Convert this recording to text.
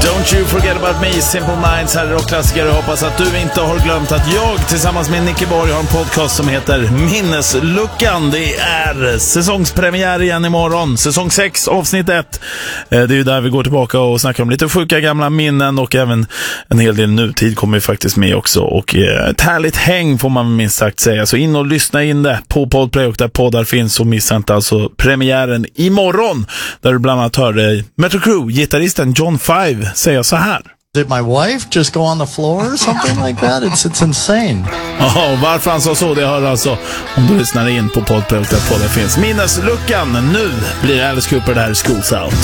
Don't you forget about me, Simple Minds här i rockklassiker. Jag hoppas att du inte har glömt att jag tillsammans med Nicky Borg har en podcast som heter Minnesluckan. Det är säsongspremiär igen imorgon, säsong 6, avsnitt 1. Det är ju där vi går tillbaka och snackar om lite sjuka gamla minnen, och även en hel del nutid kommer ju faktiskt med också. Och ett härligt häng får man minst sagt säga. Så in och lyssna in det på Podplay och där poddar finns, och missa inte alltså premiären imorgon, där du bland annat hörde Mötley Crüe, gitarristen John Five, säga så här. Did my wife just go on the floor or something like that? It's insane. Ja, varför han sa så, det hör alltså om du lyssnar in på Podplay och där poddar finns. Minnesluckan, nu blir Alice Cooper där, Schools Out.